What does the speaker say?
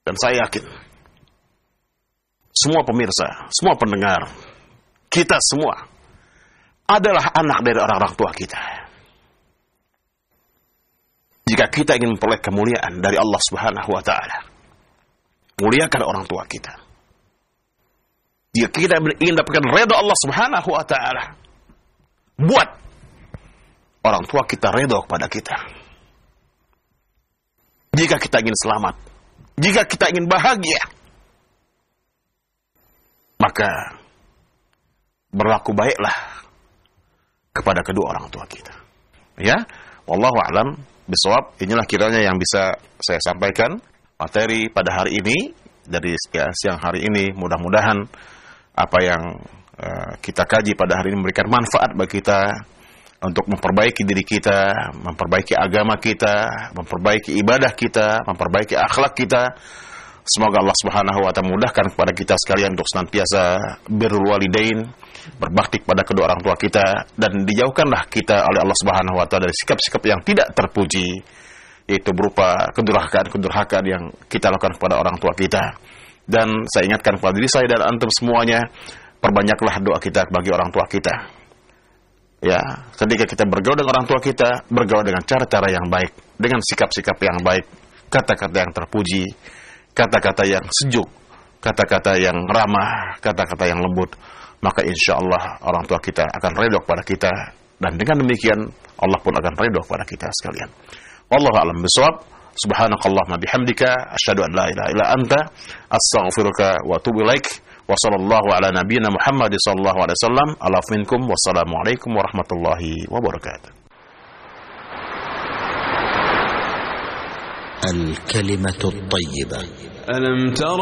Dan saya yakin semua pemirsa, semua pendengar, kita semua adalah anak dari orang-orang tua kita. Jika kita ingin memperoleh kemuliaan dari Allah Subhanahu wa taala, muliakan orang tua kita. Jika kita ingin dapatkan redha Allah Subhanahu wa taala, buat orang tua kita redha kepada kita. Jika kita ingin selamat, jika kita ingin bahagia, maka berlaku baiklah kepada kedua orang tua kita. Ya, wallahu a'lam bishawab. Inilah kiranya yang bisa saya sampaikan materi pada hari ini dari siang hari ini. Mudah-mudahan apa yang kita kaji pada hari ini memberikan manfaat bagi kita untuk memperbaiki diri kita, memperbaiki agama kita, memperbaiki ibadah kita, memperbaiki akhlak kita. Semoga Allah Subhanahu wa taala mudahkan kepada kita sekalian untuk senantiasa birrul walidain, berbakti kepada kedua orang tua kita, dan dijauhkanlah kita oleh Allah Subhanahu wa taala dari sikap-sikap yang tidak terpuji, yaitu berupa kedurhakaan yang kita lakukan kepada orang tua kita. Dan saya ingatkan kepada diri saya dan antum semuanya, perbanyaklah doa kita bagi orang tua kita. Ya, ketika kita bergaul dengan orang tua kita, bergaul dengan cara-cara yang baik, dengan sikap-sikap yang baik, kata-kata yang terpuji, kata-kata yang sejuk, kata-kata yang ramah, kata-kata yang lembut, maka insya Allah orang tua kita akan redha kepada kita, dan dengan demikian Allah pun akan redha kepada kita sekalian. Wallahu a'lam bishawab. Subhanakallahumma bihamdika asyhadu an la ilaha illa anta astaghfiruka wa atubu ilaik. Wa sallallahu ala nabiyyina Muhammad sallallahu alaihi wasallam. Alaf minkum. Wassalamualaikum warahmatullahi wabarakatuh. الكلمة الطيبة. ألم تر